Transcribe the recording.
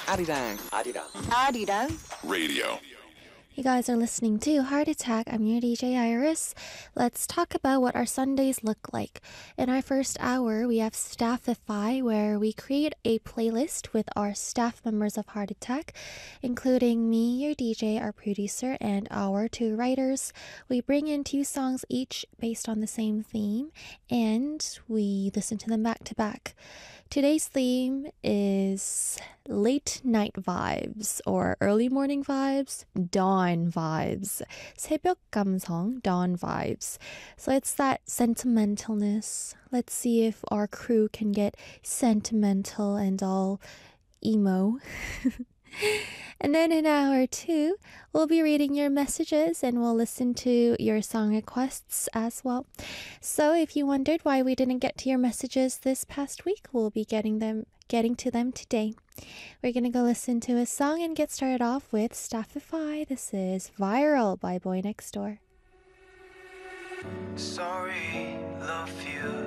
아리랑 Radio. You guys are listening to Heart Attack. I'm your DJ Iris. Let's talk about what our Sundays look like. In our first hour, we have Staffify, where we create a playlist with our staff members of Heart Attack, including me, your DJ, our producer, and our two writers. We bring in 2 songs each based on the same theme, and we listen to them back to back. Today's theme is late night vibes or early morning vibes, dawn vibes, 새벽 감성, dawn vibes. So it's that sentimentalness. Let's see if our crew can get sentimental and all emo. And then in hour 2, we'll be reading your messages and we'll listen to your song requests as well. So if you wondered why we didn't get to your messages this past week, we'll be getting to them today. We're going to go listen to a song and get started off with Staffify. This is Viral by Boy Next Door. Sorry, love you.